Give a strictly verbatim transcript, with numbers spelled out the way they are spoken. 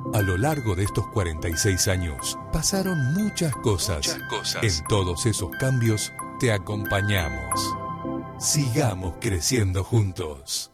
A lo largo de estos cuarenta y seis años pasaron muchas cosas. Muchas cosas. En todos esos cambios te acompañamos. Sigamos creciendo juntos.